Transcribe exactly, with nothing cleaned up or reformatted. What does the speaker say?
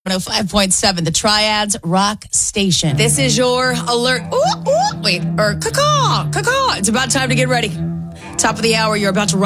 one oh five point seven, the Triads Rock Station. This is your alert. Ooh, ooh, wait, or caw-caw, caw-caw. It's about time to get ready. Top of the hour, you're about to ride.